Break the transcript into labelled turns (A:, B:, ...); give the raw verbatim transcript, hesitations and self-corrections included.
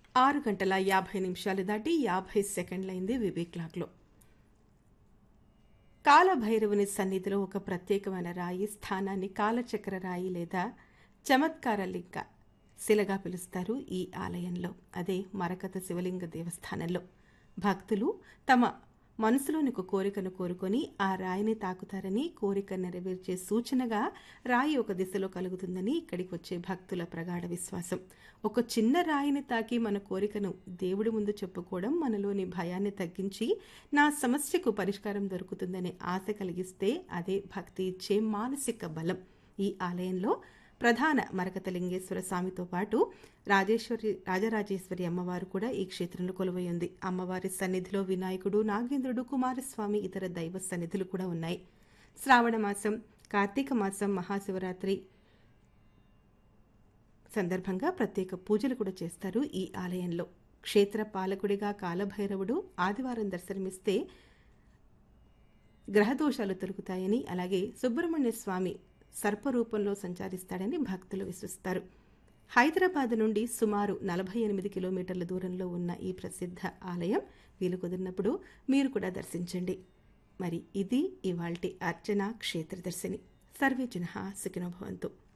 A: ఆరు గంటల యాభై నిమిషాలు దాటి యాభై సెకండ్లైంది వివి క్లాక్లో. కాలభైరవుని సన్నిధిలో ఒక ప్రత్యేకమైన రాయి స్థానాన్ని కాలచక్ర రాయి లేదా చమత్కార లింగ శిలగా పిలుస్తారు ఈ ఆలయంలో. అదే మరకత శివలింగ దేవస్థానంలో భక్తులు తమ మనసులోని ఒక కోరికను కోరుకొని ఆ రాయిని తాకుతారని, కోరిక నెరవేర్చే సూచనగా రాయి ఒక దిశలో కలుగుతుందని ఇక్కడికి వచ్చే భక్తుల ప్రగాఢ విశ్వాసం. ఒక చిన్న రాయిని తాకి మన కోరికను దేవుడి ముందు చెప్పుకోవడం మనలోని భయాన్ని తగ్గించి నా సమస్యకు పరిష్కారం దొరుకుతుందనే ఆశ కలిగిస్తే అదే భక్తి ఇచ్చే మానసిక బలం. ఈ ఆలయంలో ప్రధాన మరకతలింగేశ్వర స్వామితో పాటు రాజేశ్వరి రాజరాజేశ్వరి అమ్మవారు కూడా ఈ క్షేత్రంలో కొలువై ఉంది. అమ్మవారి సన్నిధిలో వినాయకుడు, నాగేంద్రుడు, కుమారస్వామి, ఇతర దైవ సన్నిధులు కూడా ఉన్నాయి. శ్రావణ మాసం, కార్తీక మాసం, మహాశివరాత్రి సందర్భంగా ప్రత్యేక పూజలు కూడా చేస్తారు ఈ ఆలయంలో. క్షేత్ర పాలకుడిగా కాలభైరవుడు ఆదివారం దర్శనమిస్తే గ్రహదోషాలు తొలగుతాయని, అలాగే సుబ్రహ్మణ్య స్వామి సర్పరూపంలో సంచరిస్తాడని భక్తులు విశ్వసిస్తారు. హైదరాబాద్ నుండి సుమారు నలభై ఎనిమిది కిలోమీటర్ల దూరంలో ఉన్న ఈ ప్రసిద్ధ ఆలయం వీలు కుదిరినప్పుడు మీరు కూడా దర్శించండి. మరి ఇది ఇవాల్టి అర్చన క్షేత్ర దర్శిని. సర్వే జనః సుఖినో భవంతు.